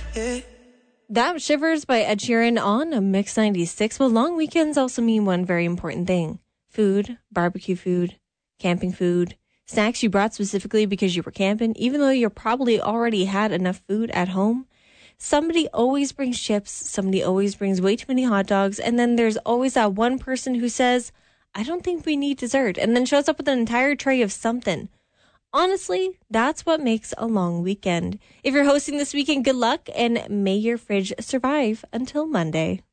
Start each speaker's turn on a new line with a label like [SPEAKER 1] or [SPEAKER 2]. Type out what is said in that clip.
[SPEAKER 1] That was Shivers by Ed Sheeran on Mix 96. Well, long weekends also mean one very important thing. Food, barbecue food, camping food, snacks you brought specifically because you were camping, even though you probably already had enough food at home. Somebody always brings chips, somebody always brings way too many hot dogs, and then there's always that one person who says, I don't think we need dessert, and then shows up with an entire tray of something. Honestly, that's what makes a long weekend. If you're hosting this weekend, good luck, and may your fridge survive until Monday.